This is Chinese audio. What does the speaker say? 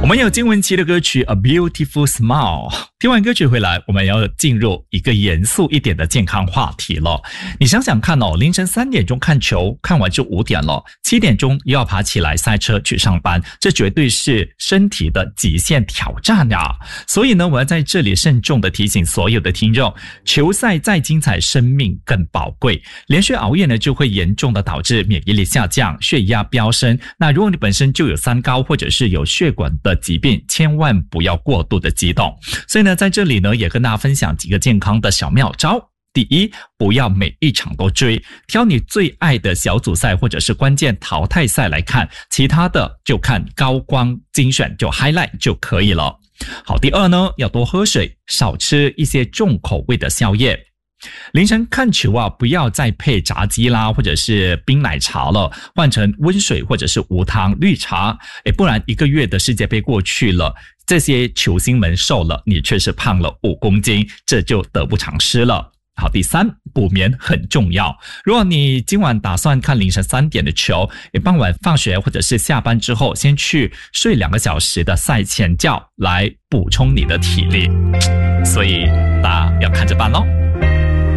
们有金玟岐的歌曲 A Beautiful Smile。 听完歌曲回来，我们要进入一个严肃一点的健康话题了。你想想看哦，凌晨3点钟看球，看完就5点了，7点钟又要爬起来塞车去上班，这绝对是身体的极限挑战啊！所以呢，我要在这里慎重的提醒所有的听众，球赛再精彩，生命更宝贵。连续熬夜呢，就会严重的导致免疫力下降，血压飙升。那如果你本身就有三高或者是有血管的疾病，千万不要过度的激动。所以呢，在这里呢，也跟大家分享几个健康的小妙招。第一，不要每一场都追，挑你最爱的小组赛或者是关键淘汰赛来看，其他的就看高光精选，就 highlight 就可以了。好，第二呢，要多喝水，少吃一些重口味的宵夜。凌晨看球啊，不要再配炸鸡啦，或者是冰奶茶了，换成温水或者是无糖绿茶。不然1个月的世界杯过去了，这些球星们瘦了，你却是胖了5公斤，这就得不偿失了。好，第三，补眠很重要。如果你今晚打算看凌晨3点的球，傍晚放学或者是下班之后，先去睡2个小时的赛前觉，来补充你的体力。所以大家要看着办咯。